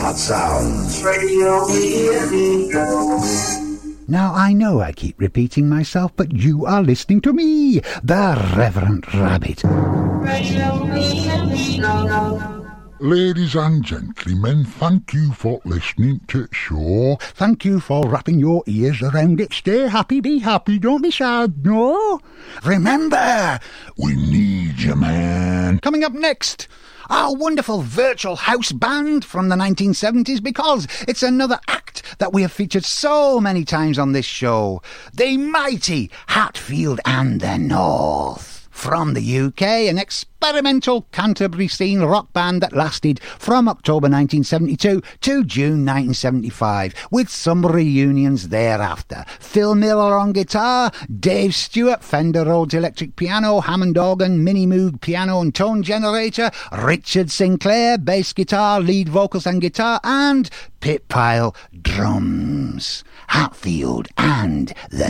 Hot Sounds Radio. Now, I know I keep repeating myself, but you are listening to me, the Reverend Rabbit. Ladies and gentlemen, thank you for listening to the show. Thank you for wrapping your ears around it. Stay happy, be happy, don't be sad, no? Remember, We need you, man. coming up next, our wonderful virtual house band from the 1970s, because it's another act that we have featured so many times on this show. The mighty Hatfield and the North. From the UK, an experimental Canterbury scene rock band that lasted from October 1972 to June 1975, with some reunions thereafter. Phil Miller on guitar, Dave Stewart, Fender Rhodes electric piano, Hammond organ, Mini Moog piano and tone generator, Richard Sinclair, bass guitar, lead vocals and guitar, and Pit Pile drums. Hatfield and the